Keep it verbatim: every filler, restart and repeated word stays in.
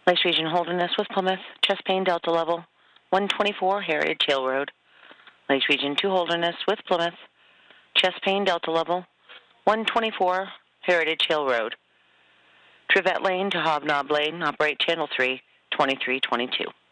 Lakes Region Holderness with Plymouth, Chespain Delta Level, one twenty-four Heritage Hill Road. Lakes Region two Holderness with Plymouth, Chespain Delta Level, one twenty-four Heritage Hill Road. Trivette Lane to Hobnob Lane, operate Channel three, twenty-three twenty-two.